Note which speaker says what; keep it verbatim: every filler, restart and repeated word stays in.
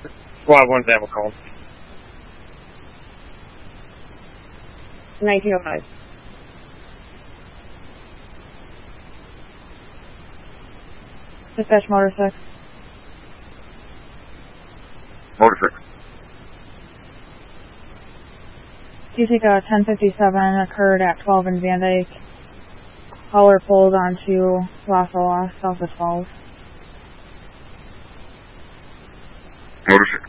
Speaker 1: Squad one Sam call.
Speaker 2: nineteen oh five.
Speaker 3: Dispatch motor six.
Speaker 4: Motor six.
Speaker 3: Do you think a ten fifty-seven occurred at twelve in Van Dyke? Hauler pulled onto Los Olas, south of Falls.
Speaker 4: Motor six.